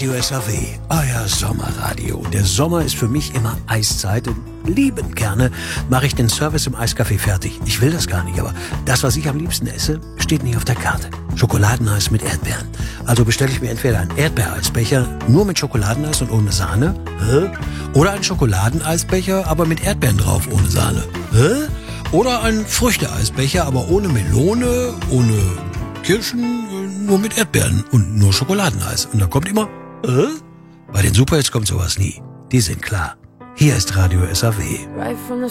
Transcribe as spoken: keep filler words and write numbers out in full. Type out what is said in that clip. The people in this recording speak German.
Radio S A W, euer Sommerradio. Der Sommer ist für mich immer Eiszeit und liebend gerne mache ich den Service im Eiscafé fertig. Ich will das gar nicht, aber das, was ich am liebsten esse, steht nicht auf der Karte. Schokoladeneis mit Erdbeeren. Also bestelle ich mir entweder einen Erdbeereisbecher nur mit Schokoladeneis und ohne Sahne, hä? Oder einen Schokoladeneisbecher, aber mit Erdbeeren drauf ohne Sahne, hä? Oder einen Früchteeisbecher, aber ohne Melone, ohne Kirschen, nur mit Erdbeeren und nur Schokoladeneis. Und da kommt immer, äh? Bei den Superhits kommt sowas nie. Die sind klar. Hier ist Radio S A W. Right from the